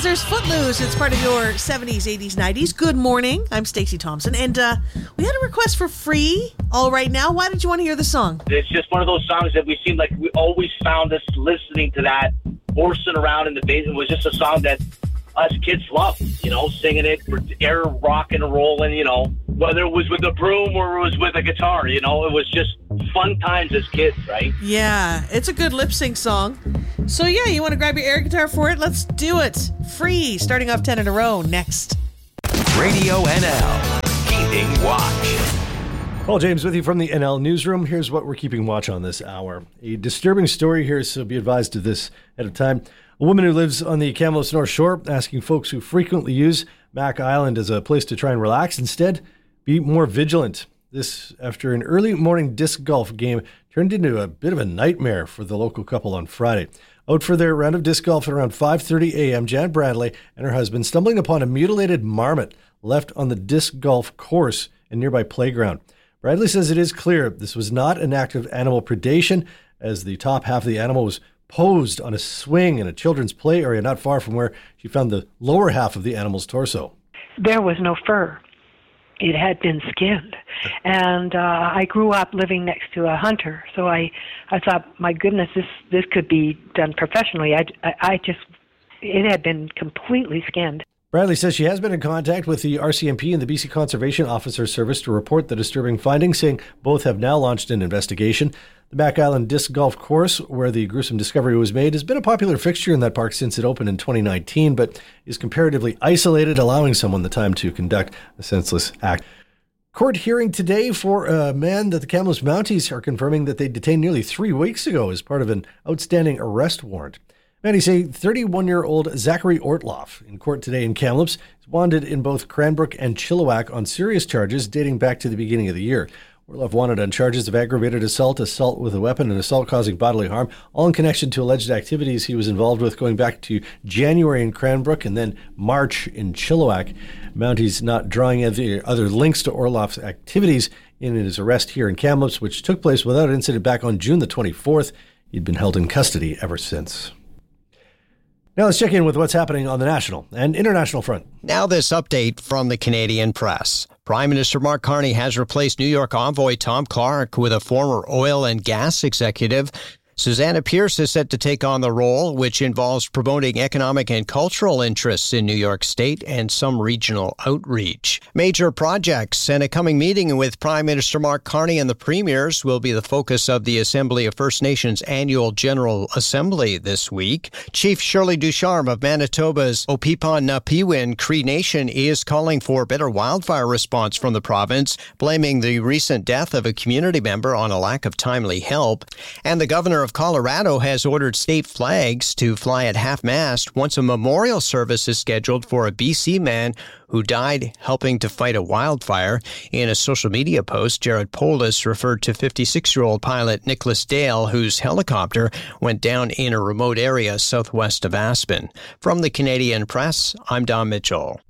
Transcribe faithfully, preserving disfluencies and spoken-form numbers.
seconds, there's Footloose. It's part of your seventies, eighties, nineties. Good morning. I'm Stacey Thompson, and uh, we had a request for Free All Right Now. Why did you want to hear the song? It's just one of those songs that we seemed like we always found us listening to that, horsing around in the basement. It was just a song that us kids loved, you know, singing it, air rock and rolling, you know, whether it was with a broom or it was with a guitar, you know, it was just fun times as kids, right? Yeah, it's a good lip sync song. So yeah, you want to grab your air guitar for it? Let's do it. Free, starting off ten in a row, next. Radio N L, keeping watch. Paul James with you from the N L Newsroom. Here's what we're keeping watch on this hour. A disturbing story here, so be advised of this ahead of time. A woman who lives on the Kamloops North Shore asking folks who frequently use Mac Island as a place to try and relax instead be more vigilant. This after an early morning disc golf game turned into a bit of a nightmare for the local couple on Friday. Out for their round of disc golf at around five thirty a.m., Jan Bradley and her husband stumbling upon a mutilated marmot left on the disc golf course and nearby playground. Bradley says it is clear this was not an act of animal predation, as the top half of the animal was posed on a swing in a children's play area not far from where she found the lower half of the animal's torso. There was no fur. It had been skinned. And uh, I grew up living next to a hunter, so I, I thought, my goodness, this, this could be done professionally. I, I, I just, it had been completely skinned. Bradley says she has been in contact with the R C M P and the B C Conservation Officer Service to report the disturbing findings, saying both have now launched an investigation. The Mac Island Disc Golf Course, where the gruesome discovery was made, has been a popular fixture in that park since it opened in twenty nineteen, but is comparatively isolated, allowing someone the time to conduct a senseless act. Court hearing today for a man that the Kamloops Mounties are confirming that they detained nearly three weeks ago as part of an outstanding arrest warrant. Mounties say thirty-one-year-old Zachary Ortloff in court today in Kamloops is wanted in both Cranbrook and Chilliwack on serious charges dating back to the beginning of the year. Ortloff wanted on charges of aggravated assault, assault with a weapon, and assault causing bodily harm, all in connection to alleged activities he was involved with going back to January in Cranbrook and then March in Chilliwack. Mounties not drawing any other links to Ortloff's activities in his arrest here in Kamloops, which took place without incident back on June the twenty-fourth. He'd been held in custody ever since. Now let's check in with what's happening on the national and international front. Now this update from the Canadian press. Prime Minister Mark Carney has replaced New York envoy Tom Clark with a former oil and gas executive. Susanna Pierce is set to take on the role, which involves promoting economic and cultural interests in New York State and some regional outreach. Major projects and a coming meeting with Prime Minister Mark Carney and the premiers will be the focus of the Assembly of First Nations Annual General Assembly this week. Chief Shirley Ducharme of Manitoba's Opipon-Napiwin Cree Nation is calling for better wildfire response from the province, blaming the recent death of a community member on a lack of timely help. And the governor of Colorado has ordered state flags to fly at half-mast once a memorial service is scheduled for a B C man who died helping to fight a wildfire. In a social media post, Jared Polis referred to fifty-six-year-old pilot Nicholas Dale, whose helicopter went down in a remote area southwest of Aspen. From the Canadian Press, I'm Don Mitchell.